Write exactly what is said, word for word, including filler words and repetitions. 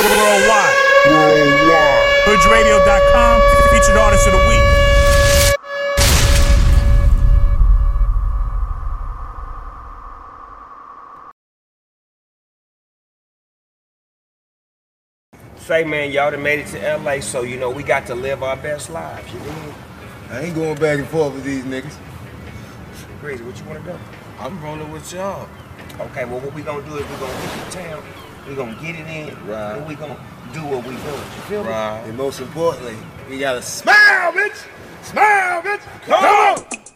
Worldwide. Worldwide. Hoods Radio dot com, featured artist of the week. Say, man, y'all done made it to L A, so, you know, we got to live our best lives, you know? I ain't going back and forth with these niggas. Crazy, what you want to do? I'm rolling with y'all. Okay, well, what we gonna do is we gonna get to town, we gonna get it in, right. and we gonna do what we do. You feel right. me? And most importantly, we gotta smile, bitch! Smile, bitch! Come, Come on! on.